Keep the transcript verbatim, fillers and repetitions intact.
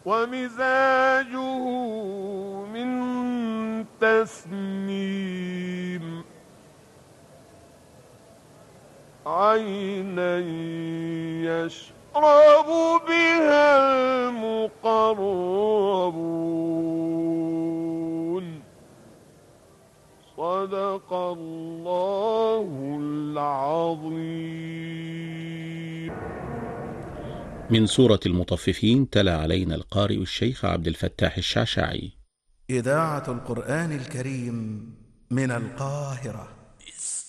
ومزاجه من تسنيم عينا يشرب بها المقربون صدق الله العظيم. من سورة المطففين تلا علينا القارئ الشيخ عبد الفتاح الشعشاعي. إذاعة القرآن الكريم من القاهرة.